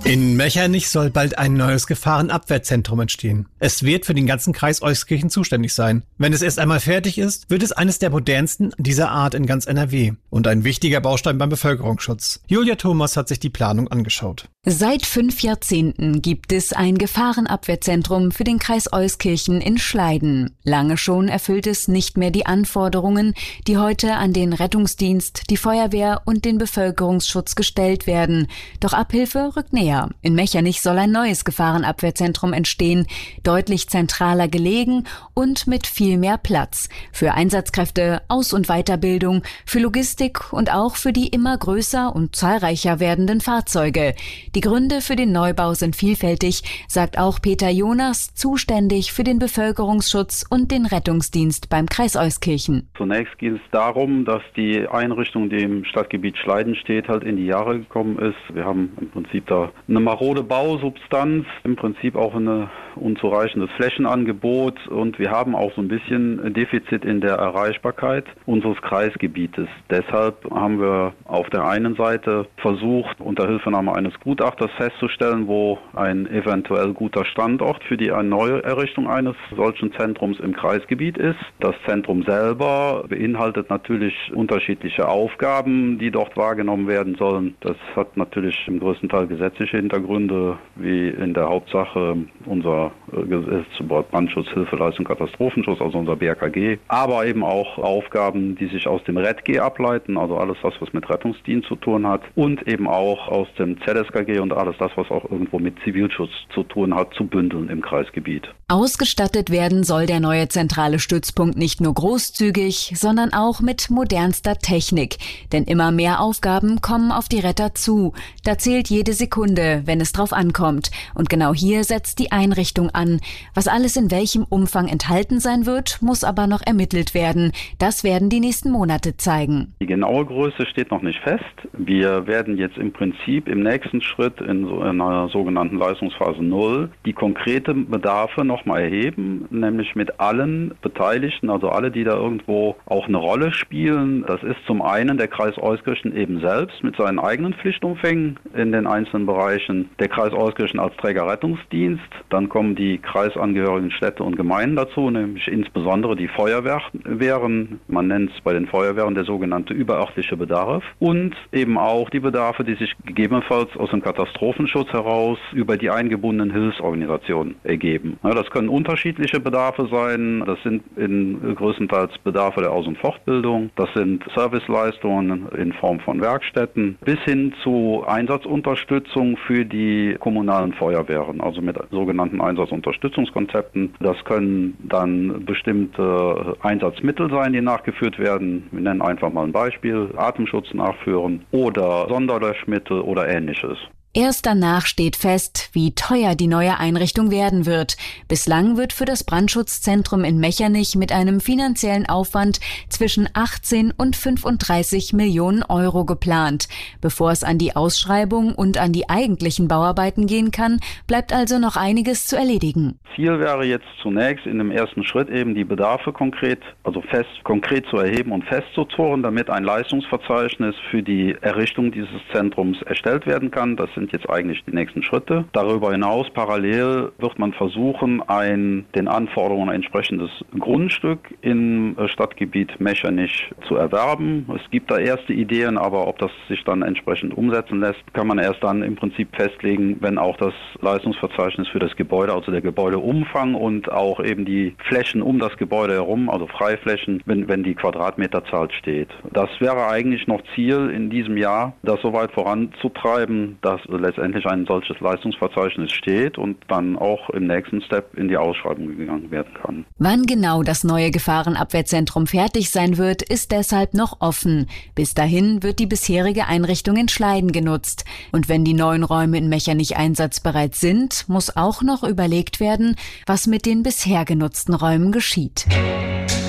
In Mechernich soll bald ein neues Gefahrenabwehrzentrum entstehen. Es wird für den ganzen Kreis Euskirchen zuständig sein. Wenn es erst einmal fertig ist, wird es eines der modernsten dieser Art in ganz NRW und ein wichtiger Baustein beim Bevölkerungsschutz. Julia Thomas hat sich die Planung angeschaut. Seit 5 Jahrzehnten gibt es ein Gefahrenabwehrzentrum für den Kreis Euskirchen in Schleiden. Lange schon erfüllt es nicht mehr die Anforderungen, die heute an den Rettungsdienst, die Feuerwehr und den Bevölkerungsschutz gestellt werden. Doch Abhilfe rückt näher. In Mechernich soll ein neues Gefahrenabwehrzentrum entstehen, deutlich zentraler gelegen und mit viel mehr Platz. Für Einsatzkräfte, Aus- und Weiterbildung, für Logistik und auch für die immer größer und zahlreicher werdenden Fahrzeuge. Die Gründe für den Neubau sind vielfältig, sagt auch Peter Jonas, zuständig für den Bevölkerungsschutz und den Rettungsdienst beim Kreis Euskirchen. Zunächst geht es darum, dass die Einrichtung, die im Stadtgebiet Schleiden steht, halt in die Jahre gekommen ist. Wir haben im Prinzip da eine marode Bausubstanz, im Prinzip auch ein unzureichendes Flächenangebot und wir haben auch so ein bisschen ein Defizit in der Erreichbarkeit unseres Kreisgebietes. Deshalb haben wir auf der einen Seite versucht, unter Hilfenahme eines Gutachters festzustellen, wo ein eventuell guter Standort für die Neuerrichtung eines solchen Zentrums im Kreisgebiet ist. Das Zentrum selber beinhaltet natürlich unterschiedliche Aufgaben, die dort wahrgenommen werden sollen. Das hat natürlich im größten Teil gesetzliche Hintergründe, wie in der Hauptsache unser Gesetz über Brandschutz, Hilfeleistung, Katastrophenschutz, also unser BRKG, aber eben auch Aufgaben, die sich aus dem RETG ableiten, also alles das, was mit Rettungsdienst zu tun hat und eben auch aus dem ZSKG und alles das, was auch irgendwo mit Zivilschutz zu tun hat, zu bündeln im Kreisgebiet. Ausgestattet werden soll der neue zentrale Stützpunkt nicht nur großzügig, sondern auch mit modernster Technik. Denn immer mehr Aufgaben kommen auf die Retter zu. Da zählt jede Sekunde, wenn es drauf ankommt. Und genau hier setzt die Einrichtung an. Was alles in welchem Umfang enthalten sein wird, muss aber noch ermittelt werden. Das werden die nächsten Monate zeigen. Die genaue Größe steht noch nicht fest. Wir werden jetzt im Prinzip im nächsten Schritt in einer sogenannten Leistungsphase 0 die konkreten Bedarfe nochmal erheben, nämlich mit allen Beteiligten, also alle, die da irgendwo auch eine Rolle spielen. Das ist zum einen der Kreis Euskirchen eben selbst mit seinen eigenen Pflichtumfängen in den einzelnen Bereichen, der Kreis Euskirchen als Trägerrettungsdienst, dann kommen die kreisangehörigen Städte und Gemeinden dazu, nämlich insbesondere die Feuerwehren, man nennt es bei den Feuerwehren der sogenannte überörtliche Bedarf und eben auch die Bedarfe, die sich gegebenenfalls aus dem Katastrophenschutz heraus über die eingebundenen Hilfsorganisationen ergeben. Ja, das können unterschiedliche Bedarfe sein, das sind größtenteils Bedarfe der Aus- und Fortbildung, das sind Serviceleistungen in Form von Werkstätten, bis hin zu Einsatzunterstützung für die kommunalen Feuerwehren, also mit sogenannten Einsatzunterstützungskonzepten. Das können dann bestimmte Einsatzmittel sein, die nachgeführt werden. Wir nennen einfach mal ein Beispiel, Atemschutz nachführen oder Sonderlöschmittel oder Ähnliches. Erst danach steht fest, wie teuer die neue Einrichtung werden wird. Bislang wird für das Brandschutzzentrum in Mechernich mit einem finanziellen Aufwand zwischen 18 und 35 Millionen Euro geplant. Bevor es an die Ausschreibung und an die eigentlichen Bauarbeiten gehen kann, bleibt also noch einiges zu erledigen. Ziel wäre jetzt zunächst in dem ersten Schritt eben die Bedarfe konkret zu erheben und festzuzurren, damit ein Leistungsverzeichnis für die Errichtung dieses Zentrums erstellt werden kann. Das sind jetzt eigentlich die nächsten Schritte. Darüber hinaus parallel wird man versuchen, ein den Anforderungen entsprechendes Grundstück im Stadtgebiet Mechernich zu erwerben. Es gibt da erste Ideen, aber ob das sich dann entsprechend umsetzen lässt, kann man erst dann im Prinzip festlegen, wenn auch das Leistungsverzeichnis für das Gebäude, also der Gebäudeumfang und auch eben die Flächen um das Gebäude herum, also Freiflächen, wenn die Quadratmeterzahl steht. Das wäre eigentlich noch Ziel in diesem Jahr, das so weit voranzutreiben, dass letztendlich ein solches Leistungsverzeichnis steht und dann auch im nächsten Step in die Ausschreibung gegangen werden kann. Wann genau das neue Gefahrenabwehrzentrum fertig sein wird, ist deshalb noch offen. Bis dahin wird die bisherige Einrichtung in Schleiden genutzt. Und wenn die neuen Räume in Mechernich einsatzbereit sind, muss auch noch überlegt werden, was mit den bisher genutzten Räumen geschieht.